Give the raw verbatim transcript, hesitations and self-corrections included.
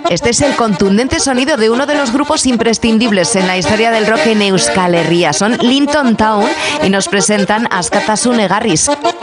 Este es el contundente sonido de uno de los grupos imprescindibles en la historia del rock en Euskal Herria. Son Linton Town y nos presentan Askatasun Egarriz.